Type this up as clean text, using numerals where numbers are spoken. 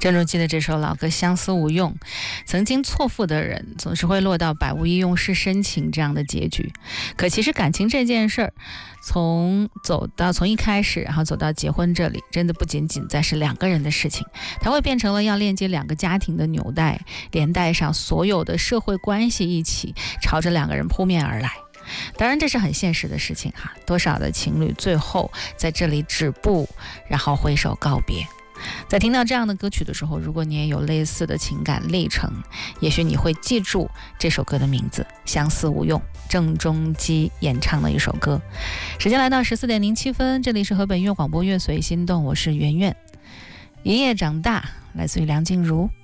郑中基的这首老歌《相思无用》，曾经错付的人总是会落到百无一用是深情这样的结局。可其实感情这件事儿，从一开始，然后走到结婚这里，真的不仅仅再是两个人的事情，它会变成了要链接两个家庭的纽带，连带上所有的社会关系一起朝着两个人扑面而来。当然这是很现实的事情哈，多少的情侣最后在这里止步，然后挥手告别。在听到这样的歌曲的时候，如果你也有类似的情感历程，也许你会记住这首歌的名字《相思无用》，郑中基演唱的一首歌。时间来到14:07，这里是河北音乐广播乐随心动，我是圆圆。一夜长大，来自于梁静茹。